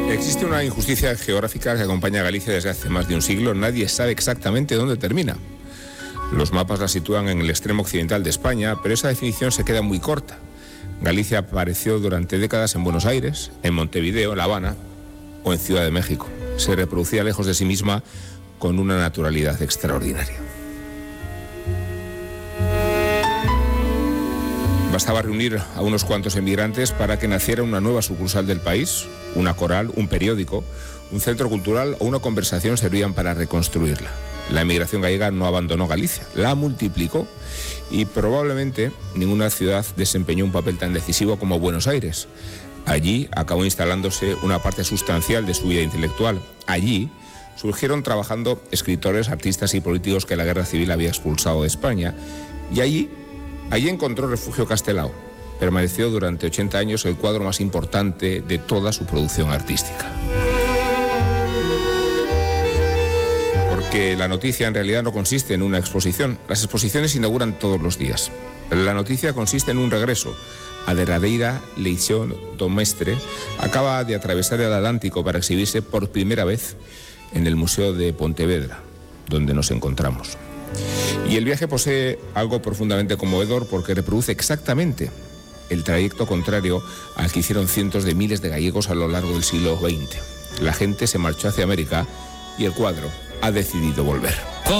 Existe una injusticia geográfica que acompaña a Galicia desde hace más de un siglo. Nadie sabe exactamente dónde termina. Los mapas la sitúan en el extremo occidental de España, pero esa definición se queda muy corta. Galicia apareció durante décadas en Buenos Aires, en Montevideo, en La Habana o en Ciudad de México. Se reproducía lejos de sí misma con una naturalidad extraordinaria. Bastaba reunir a unos cuantos emigrantes para que naciera una nueva sucursal del país, una coral, un periódico, un centro cultural o una conversación servían para reconstruirla. La emigración gallega no abandonó Galicia, la multiplicó y probablemente ninguna ciudad desempeñó un papel tan decisivo como Buenos Aires. Allí acabó instalándose una parte sustancial de su vida intelectual. Allí surgieron trabajando escritores, artistas y políticos que la guerra civil había expulsado de España. Y allí encontró refugio Castelao. Permaneció durante 80 años el cuadro más importante de toda su producción artística. Porque la noticia en realidad no consiste en una exposición. Las exposiciones se inauguran todos los días. La noticia consiste en un regreso. A derradeira leición do mestre acaba de atravesar el Atlántico para exhibirse por primera vez en el Museo de Pontevedra, donde nos encontramos. Y el viaje posee algo profundamente conmovedor porque reproduce exactamente el trayecto contrario al que hicieron cientos de miles de gallegos a lo largo del siglo XX. La gente se marchó hacia América y el cuadro ha decidido volver.